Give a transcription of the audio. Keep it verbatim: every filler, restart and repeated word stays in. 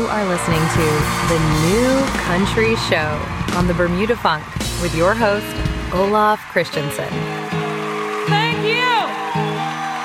You are listening to The New Country Show on the Bermuda Funk with your host, Olaf Christensen.